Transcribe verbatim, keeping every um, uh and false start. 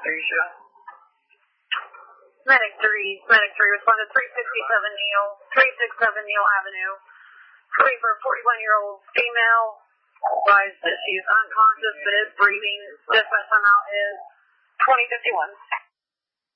anesthesia. Medic three, Medic three, respond to three sixty-seven Neal, three sixty-seven Neal Avenue. Free for a forty-one-year-old female. Advised that she is unconscious but is breathing. Dispatch timeout is twenty fifty-one.